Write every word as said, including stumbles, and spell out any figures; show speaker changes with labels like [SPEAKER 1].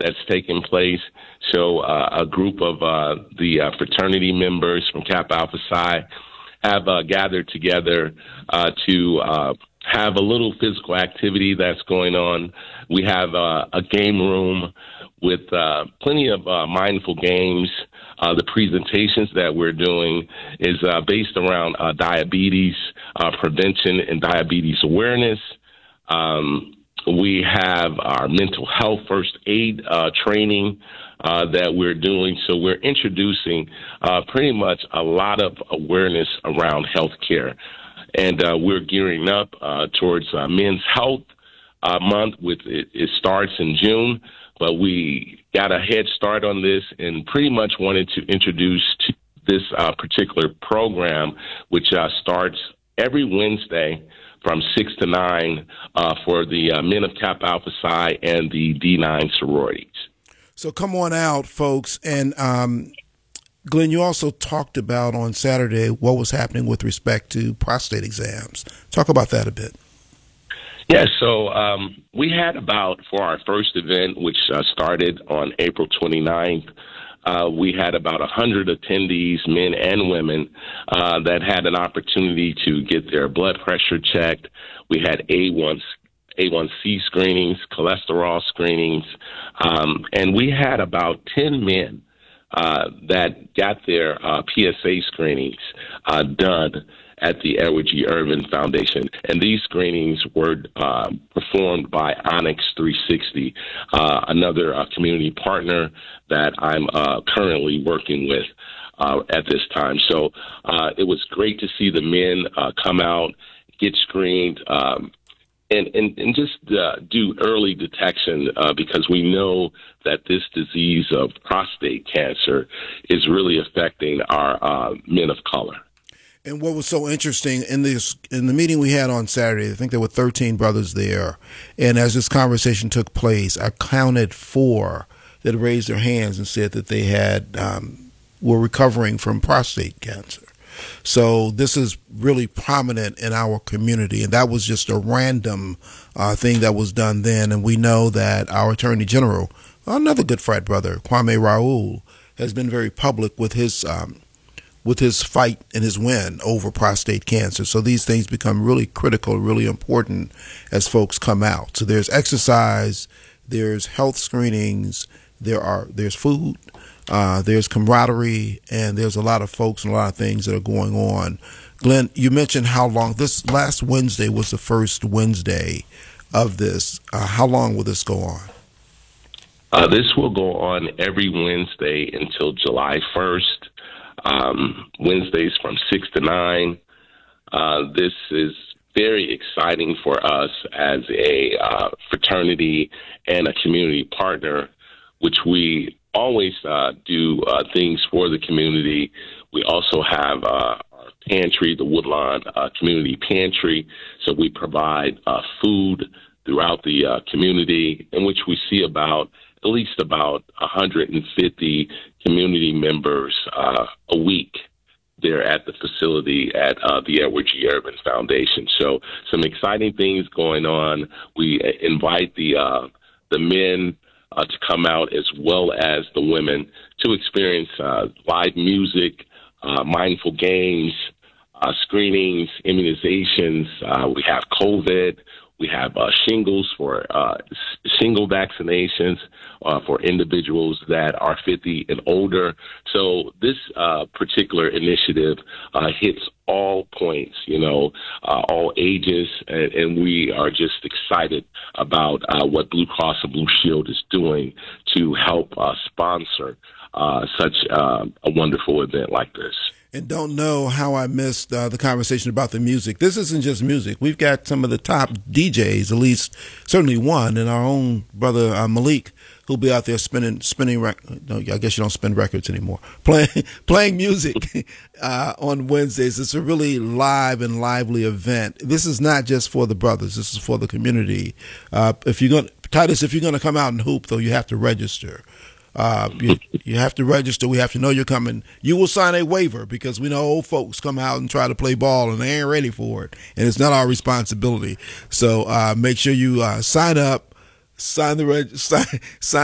[SPEAKER 1] that's taking place. So uh, a group of uh, the uh, fraternity members from Kappa Alpha Psi have uh, gathered together uh, to uh, have a little physical activity that's going on. We have uh, a game room with uh, plenty of uh, mindful games. Uh, the presentations that we're doing is uh, based around uh, diabetes uh, prevention and diabetes awareness. Um, we have our mental health first aid uh, training uh, that we're doing. So we're introducing uh, pretty much a lot of awareness around healthcare. And uh, we're gearing up uh, towards uh, Men's Health uh, Month. With it, it starts in June, but we got a head start on this and pretty much wanted to introduce to this uh, particular program, which uh, starts every Wednesday from six to nine uh, for the uh, men of Kappa Alpha Psi and the D nine sororities.
[SPEAKER 2] So come on out, folks. And um, Glenn, you also talked about on Saturday what was happening with respect to prostate exams. Talk about that a bit.
[SPEAKER 1] Yeah, so um, we had about, for our first event, which uh, started on April twenty-ninth, uh, we had about one hundred attendees, men and women, uh, that had an opportunity to get their blood pressure checked. We had A one, A one C screenings, cholesterol screenings, um, and we had about ten men uh, that got their uh, P S A screenings uh, done at the Edward G. Irvin Foundation. And these screenings were uh, performed by Onyx three sixty, uh, another uh, community partner that I'm uh, currently working with uh, at this time. So uh, it was great to see the men uh, come out, get screened, um, and, and, and just uh, do early detection uh, because we know that this disease of prostate cancer is really affecting our uh, men of color.
[SPEAKER 2] And what was so interesting in this in the meeting we had on Saturday, I think there were thirteen brothers there, and as this conversation took place, I counted four that raised their hands and said that they had um, were recovering from prostate cancer. So this is really prominent in our community, and that was just a random uh, thing that was done then. And we know that our Attorney General, another good frat brother, Kwame Raoul, has been very public with his um, with his fight and his win over prostate cancer. So these things become really critical, really important as folks come out. So there's exercise, there's health screenings, there are there's food, uh, there's camaraderie, and there's a lot of folks and a lot of things that are going on. Glenn, you mentioned how long, this last Wednesday was the first Wednesday of this. Uh, how long will this go on?
[SPEAKER 1] Uh, this will go on every Wednesday until July first. Um, Wednesdays from six to nine. Uh, this is very exciting for us as a uh, fraternity and a community partner, which we always uh, do uh, things for the community. We also have uh, our pantry, the Woodlawn uh, Community Pantry, so we provide uh, food throughout the uh, community, in which we see about at least about one hundred fifty community members uh, a week there at the facility at uh, the Edward G. Irvin Foundation. So some exciting things going on. We invite the uh, the men uh, to come out as well as the women to experience uh, live music, uh, mindful games, uh, screenings, immunizations. Uh, we have COVID. We have uh, shingles for uh, shingle vaccinations uh, for individuals that are fifty and older. So this uh, particular initiative uh, hits all points, you know, uh, all ages, and, and we are just excited about uh, what Blue Cross and Blue Shield is doing to help uh, sponsor uh, such uh, a wonderful event like this.
[SPEAKER 2] And don't know how I missed uh, the conversation about the music. This isn't just music. We've got some of the top D Js, at least certainly one, and our own brother uh, Malik, who'll be out there spinning, spinning. Rec- no, I guess you don't spin records anymore. Playing, playing music uh, on Wednesdays. It's a really live and lively event. This is not just for the brothers. This is for the community. Uh, if you're going, Titus, if you're going to come out and hoop, though, you have to register. Uh, you, you have to register. We have to know you're coming. You will sign a waiver because we know old folks come out and try to play ball and they ain't ready for it. And it's not our responsibility. So uh, make sure you uh, sign up, sign the reg- sign, sign